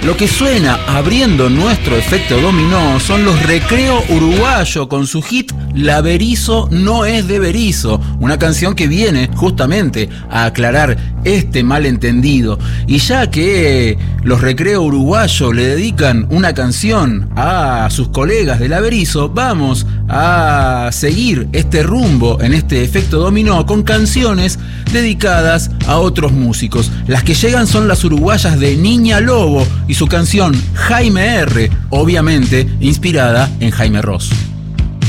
Lo que suena abriendo nuestro efecto dominó son los Recreo Uruguayo con su hit La Berizo no es de Berizo, una canción que viene justamente a aclarar este malentendido. Y ya que los Recreo Uruguayo le dedican una canción a sus colegas de La Berizo, vamos a seguir este rumbo en este efecto dominó con canciones dedicadas a otros músicos. Las que llegan son las uruguayas de Niña Lobo y su canción Jaime R, obviamente inspirada en Jaime Ross.